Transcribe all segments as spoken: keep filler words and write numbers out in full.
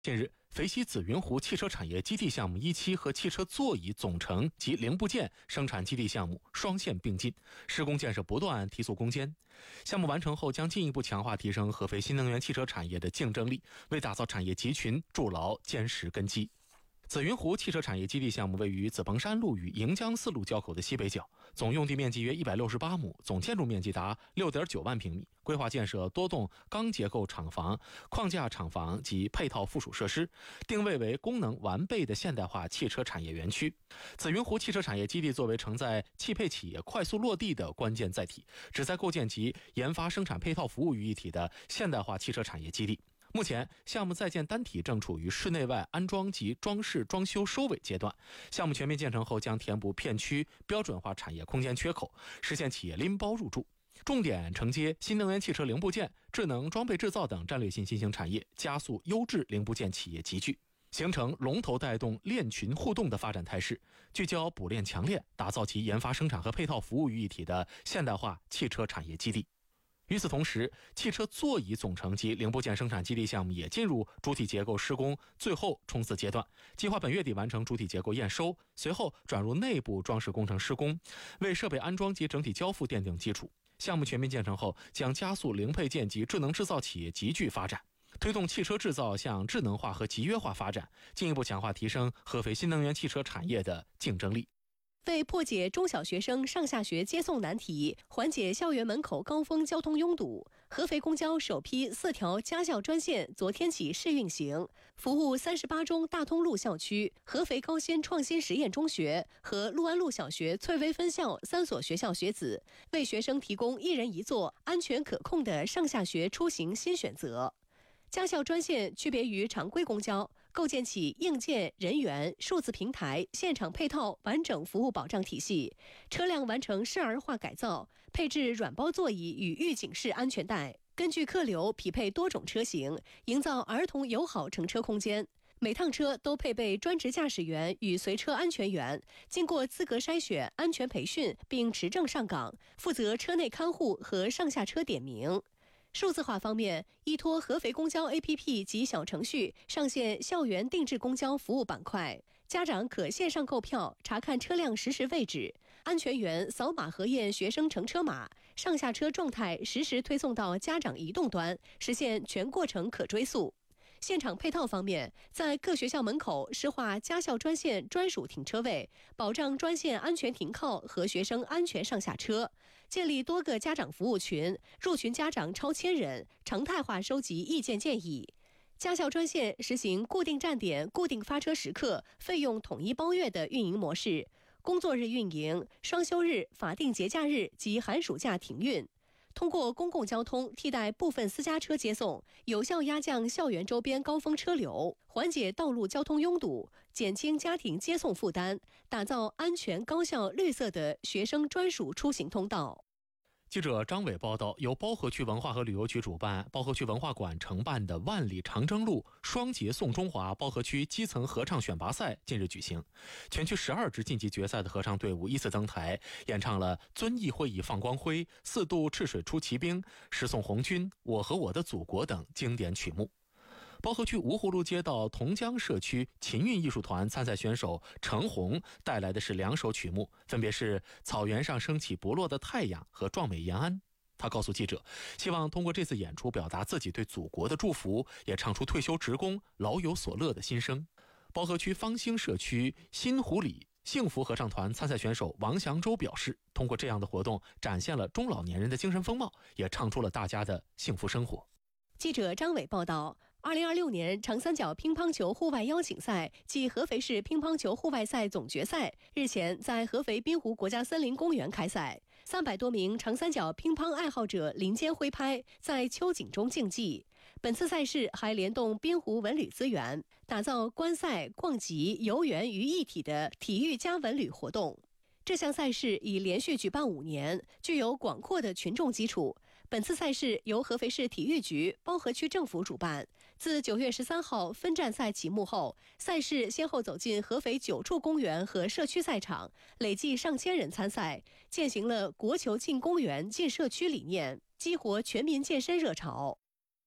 近日，肥西紫云湖汽车产业基地项目一期和汽车座椅总成及零部件生产基地项目双线并进，施工建设不断提速攻坚。项目完成后，将进一步强化提升合肥新能源汽车产业的竞争力，为打造产业集群筑牢坚实根基。紫云湖汽车产业基地项目位于紫蓬山路与盈江四路交口的西北角，总用地面积约一百六十八亩，总建筑面积达 六点九万平米，规划建设多栋钢结构厂房、框架厂房及配套附属设施，定位为功能完备的现代化汽车产业园区。紫云湖汽车产业基地作为承载汽配企业快速落地的关键载体，旨在构建其研发、生产、配套服务于一体的现代化汽车产业基地。目前，项目在建单体正处于室内外安装及装饰装修收尾阶段。项目全面建成后，将填补片区标准化产业空间缺口，实现企业拎包入驻，重点承接新能源汽车零部件、智能装备制造等战略性新兴产业，加速优质零部件企业集聚，形成龙头带动链群互动的发展态势，聚焦补链强链，打造其研发、生产和配套服务于一体的现代化汽车产业基地。与此同时，汽车座椅总成及零部件生产基地项目也进入主体结构施工最后冲刺阶段，计划本月底完成主体结构验收，随后转入内部装饰工程施工，为设备安装及整体交付奠定基础。项目全面建成后，将加速零配件及智能制造企业集聚发展，推动汽车制造向智能化和集约化发展，进一步强化提升合肥新能源汽车产业的竞争力。 为破解中小学生上下学接送难题，缓解校园门口高峰交通拥堵，合肥公交首批四条家校专线昨天起试运行，服务三十八中大通路校区、合肥高新创新实验中学和陆安路小学翠微分校三所学校学子，为学生提供一人一座、安全可控的上下学出行新选择。家校专线区别于常规公交，构建起硬件、人员、数字平台、现场配套完整服务保障体系。车辆完成适儿化改造，配置软包座椅与预警式安全带，根据客流匹配多种车型，营造儿童友好乘车空间。每趟车都配备专职驾驶员与随车安全员，经过资格筛选、安全培训，并持证上岗，负责车内看护和上下车点名。数字化方面，依托合肥公交 A P P 及小程序上线校园定制公交服务板块，家长可线上购票，查看车辆实时位置，安全员扫码核验学生乘车码，上下车状态实时推送到家长移动端，实现全过程可追溯。现场配套方面，在各学校门口施划家校专线专属停车位，保障专线安全停靠和学生安全上下车；建立多个家长服务群，入群家长超千人，常态化收集意见建议。家校专线实行固定站点、固定发车时刻、费用统一包月的运营模式，工作日运营，双休日、法定节假日及寒暑假停运。通过公共交通替代部分私家车接送，有效压降校园周边高峰车流，缓解道路交通拥堵，减轻家庭接送负担，打造安全、高效、绿色的学生专属出行通道。 记者张伟报道，由包河区文化和旅游局主办、包河区文化馆承办的万里长征路双节颂中华包河区基层合唱选拔赛近日举行，全区十二支晋级决赛的合唱队伍依次登台，演唱了《遵义会议放光辉》、《四渡赤水出奇兵》、《十送红军》、《我和我的祖国》等经典曲目。包河区芜湖路街道同江社区琴韵艺术团参赛选手程红带来的是两首曲目，分别是《草原上升起不落的太阳》和《壮美延安》。他告诉记者，希望通过这次演出表达自己对祖国的祝福，也唱出退休职工老有所乐的心声。包河区方兴社区新湖里幸福合唱团参赛选手王祥洲表示，通过这样的活动展现了中老年人的精神风貌，也唱出了大家的幸福生活。 记者张伟报道，二零二六年长三角乒乓球户外邀请赛暨合肥市乒乓球户外赛总决赛日前在合肥滨湖国家森林公园开赛，三百多名长三角乒乓爱好者林间挥拍，在秋景中竞技。本次赛事还联动滨湖文旅资源，打造观赛、逛集、游园于一体的体育加文旅活动。这项赛事已连续举办五年，具有广阔的群众基础。本次赛事由合肥市体育局、包河区政府主办。自九月十三号分站赛启幕后，赛事先后走进合肥九处公园和社区赛场，累计上千人参赛，践行了国球进公园、进社区理念，激活全民健身热潮。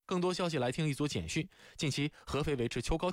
更多消息来听一组简讯。近期，合肥维持秋高